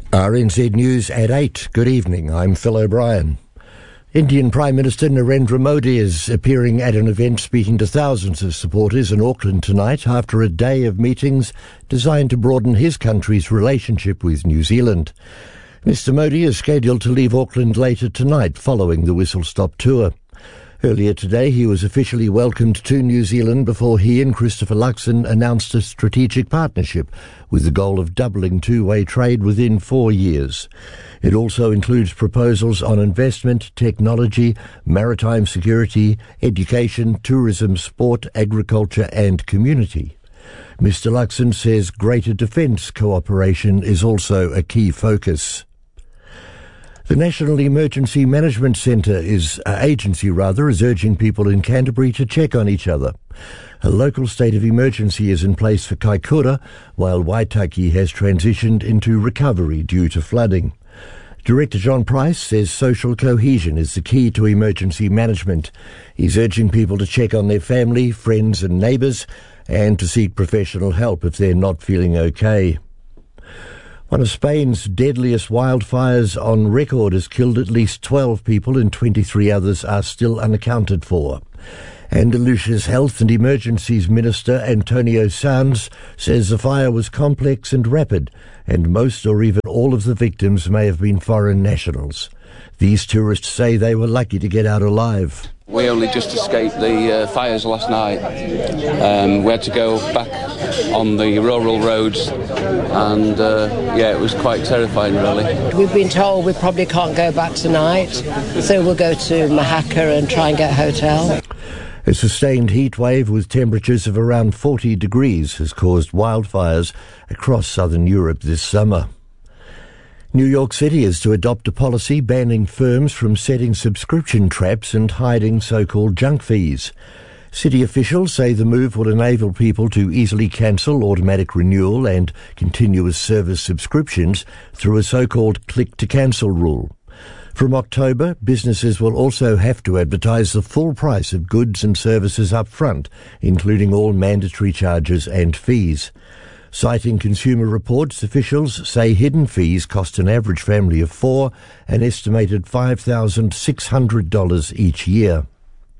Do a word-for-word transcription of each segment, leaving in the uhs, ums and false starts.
R N Z News at eight. Good evening, I'm Phil O'Brien. Indian Prime Minister Narendra Modi is appearing at an event speaking to thousands of supporters in Auckland tonight after a day of meetings designed to broaden his country's relationship with New Zealand. Mister Modi is scheduled to leave Auckland later tonight following the whistle-stop tour. Earlier today, he was officially welcomed to New Zealand before he and Christopher Luxon announced a strategic partnership with the goal of doubling two-way trade within four years. It also includes proposals on investment, technology, maritime security, education, tourism, sport, agriculture and community. Mister Luxon says greater defence cooperation is also a key focus. The National Emergency Management Centre is, uh, agency rather, is urging people in Canterbury to check on each other. A local state of emergency is in place for Kaikoura, while Waitaki has transitioned into recovery due to flooding. Director John Price says social cohesion is the key to emergency management. He's urging people to check on their family, friends and neighbours and to seek professional help if they're not feeling okay. One of Spain's deadliest wildfires on record has killed at least twelve people and twenty-three others are still unaccounted for. Andalusia's Health and Emergencies Minister Antonio Sanz says the fire was complex and rapid, and most or even all of the victims may have been foreign nationals. These tourists say they were lucky to get out alive. We only just escaped the uh, fires last night. Um, we had to go back on the rural roads and uh, yeah, it was quite terrifying really. We've been told we probably can't go back tonight, so we'll go to Mahaka and try and get a hotel. A sustained heat wave with temperatures of around forty degrees has caused wildfires across southern Europe this summer. New York City is to adopt a policy banning firms from setting subscription traps and hiding so-called junk fees. City officials say the move will enable people to easily cancel automatic renewal and continuous service subscriptions through a so-called click-to-cancel rule. From October, businesses will also have to advertise the full price of goods and services up front, including all mandatory charges and fees. Citing Consumer Reports, officials say hidden fees cost an average family of four an estimated five thousand six hundred dollars each year.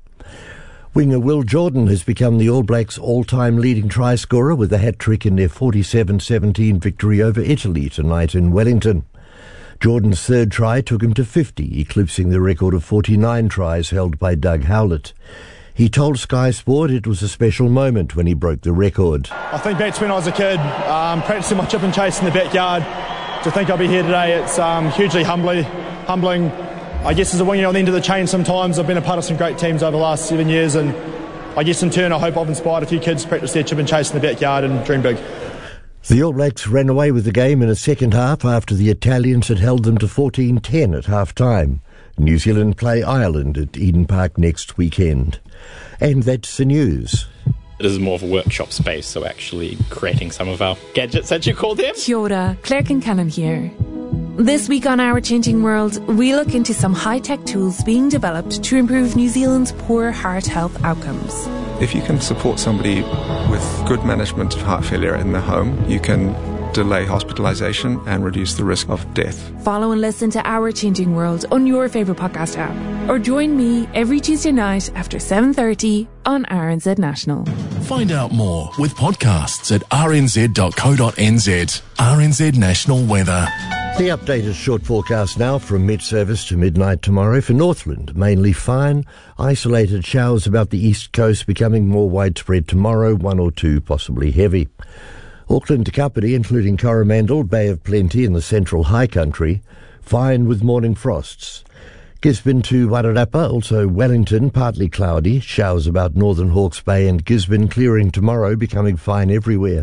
Winger Will Jordan has become the All Blacks' all-time leading try scorer with a hat-trick in their forty-seven seventeen victory over Italy tonight in Wellington. Jordan's third try took him to fifty, eclipsing the record of forty-nine tries held by Doug Howlett. He told Sky Sport it was a special moment when he broke the record. I think back to when I was a kid, um, practicing my chip and chase in the backyard. To think I'll be here today, it's um, hugely humbly, humbling. I guess as a winger on the end of the chain sometimes, I've been a part of some great teams over the last seven years and I guess in turn I hope I've inspired a few kids to practice their chip and chase in the backyard and dream big. The All Blacks ran away with the game in the second half after the Italians had held them to fourteen ten at half-time. New Zealand play Ireland at Eden Park next weekend. And that's the news. It is more of a workshop space, so actually creating some of our gadgets, as you call them. Kia ora, Claire Kincannon here. This week on Our Changing World, we look into some high-tech tools being developed to improve New Zealand's poor heart health outcomes. If you can support somebody with good management of heart failure in their home, you can delay hospitalisation and reduce the risk of death. Follow and listen to Our Changing World on your favourite podcast app. Or join me every Tuesday night after seven thirty on R N Z National. Find out more with podcasts at r n z dot co dot n z. R N Z National Weather. The updated short forecast now from mid-service to midnight tomorrow. For Northland, mainly fine. Isolated showers about the east coast becoming more widespread tomorrow, one or two possibly heavy. Auckland to Kapiti, including Coromandel, Bay of Plenty in the central high country, fine with morning frosts. Gisborne to Wairarapa, also Wellington, partly cloudy, showers about northern Hawke's Bay and Gisborne clearing tomorrow, becoming fine everywhere.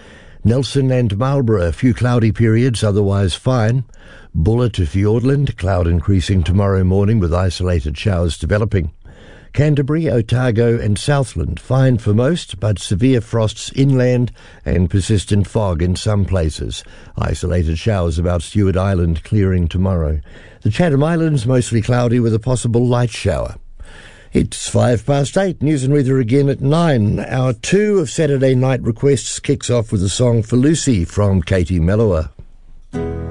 Nelson and Marlborough, a few cloudy periods, otherwise fine. Buller to Fiordland, cloud increasing tomorrow morning with isolated showers developing. Canterbury, Otago and Southland, fine for most, but severe frosts inland and persistent fog in some places. Isolated showers about Stewart Island clearing tomorrow. The Chatham Islands, mostly cloudy with a possible light shower. It's five past eight. News and weather again at nine. Hour two of Saturday Night Requests kicks off with a song for Lucy from Katie Mellower.